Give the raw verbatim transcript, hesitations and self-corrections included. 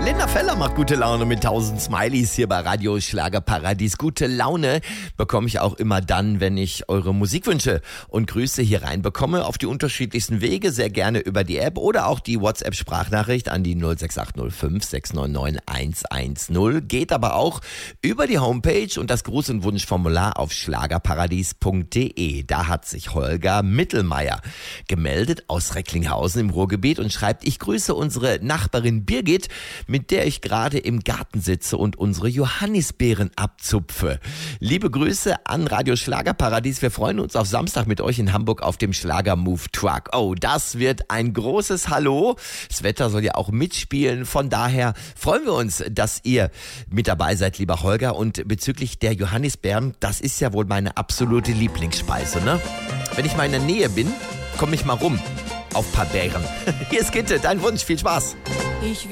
Linda Feller macht gute Laune mit tausend Smileys hier bei Radio Schlagerparadies. Gute Laune bekomme ich auch immer dann, wenn ich eure Musikwünsche und Grüße hier reinbekomme. Auf die unterschiedlichsten Wege, sehr gerne über die App oder auch die WhatsApp-Sprachnachricht an die null sechs acht null fünf sechs neun neun eins eins null. Geht aber auch über die Homepage und das Gruß- und Wunschformular auf schlagerparadies punkt de. Da hat sich Holger Mittelmeier gemeldet aus Recklinghausen im Ruhrgebiet und schreibt: Ich grüße unsere Nachbarin Birgit, mit der ich gerade im Garten sitze und unsere Johannisbeeren abzupfe. Liebe Grüße an Radio Schlagerparadies. Wir freuen uns auf Samstag mit euch in Hamburg auf dem Schlager-Move Truck. Oh, das wird ein großes Hallo. Das Wetter soll ja auch mitspielen. Von daher freuen wir uns, dass ihr mit dabei seid, lieber Holger. Und bezüglich der Johannisbeeren, das ist ja wohl meine absolute Lieblingsspeise, ne? Wenn ich mal in der Nähe bin, komme ich mal rum auf ein paar Beeren. Hier ist Gitte, dein Wunsch. Viel Spaß. Ich